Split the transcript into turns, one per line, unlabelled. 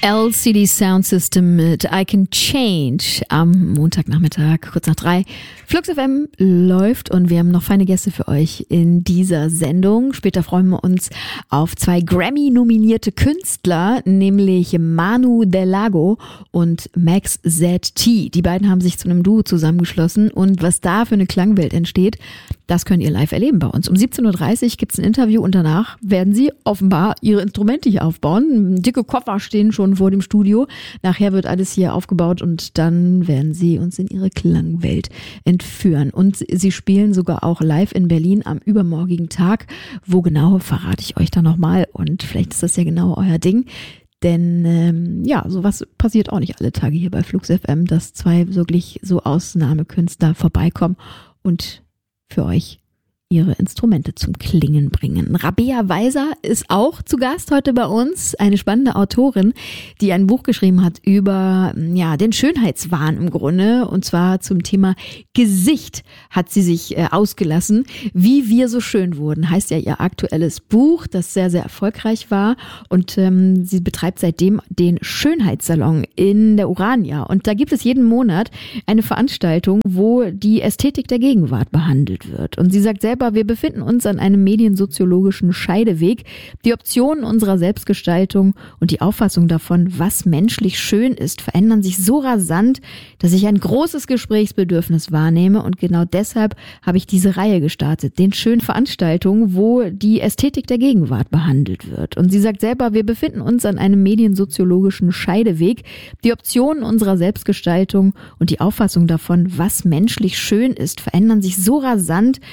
LCD Sound System mit I Can Change am Montagnachmittag, kurz nach 3. Flux FM läuft und wir haben noch feine Gäste für euch in dieser Sendung. Später freuen wir uns auf 2 Grammy-nominierte Künstler, nämlich Manu Del Lago und Max ZT. Die beiden haben sich zu einem Duo zusammengeschlossen und was da für eine Klangwelt entsteht, das könnt ihr live erleben bei uns. Um 17.30 Uhr gibt es ein Interview und danach werden sie offenbar ihre Instrumente hier aufbauen. Dicke Koffer stehen schon vor dem Studio. Nachher wird alles hier aufgebaut und dann werden sie uns in ihre Klangwelt entführen. Und sie spielen sogar auch live in Berlin am übermorgigen Tag. Wo genau, verrate ich euch dann nochmal und vielleicht ist das ja genau euer Ding. Denn sowas passiert auch nicht alle Tage hier bei Flux FM, dass 2 wirklich so Ausnahmekünstler vorbeikommen und für euch ihre Instrumente zum Klingen bringen. Rabea Weiser ist auch zu Gast heute bei uns, eine spannende Autorin, die ein Buch geschrieben hat über den Schönheitswahn im Grunde, und zwar zum Thema Gesicht hat sie sich ausgelassen. Wie wir so schön wurden, heißt ja ihr aktuelles Buch, das sehr, sehr erfolgreich war, und sie betreibt seitdem den Schönheitssalon in der Urania, und da gibt es jeden Monat eine Veranstaltung, wo die Ästhetik der Gegenwart behandelt wird, und sie sagt selber, wir befinden uns an einem mediensoziologischen Scheideweg. Die Optionen unserer Selbstgestaltung und die Auffassung davon, was menschlich schön ist, verändern sich so rasant, dass ich ein großes Gesprächsbedürfnis wahrnehme, und genau deshalb habe ich diese Reihe gestartet, den schönen Veranstaltungen, wo die Ästhetik der Gegenwart behandelt wird. Und sie sagt selber, wir befinden uns an einem mediensoziologischen Scheideweg. Die Optionen unserer Selbstgestaltung und die Auffassung davon, was menschlich schön ist, verändern sich so rasant,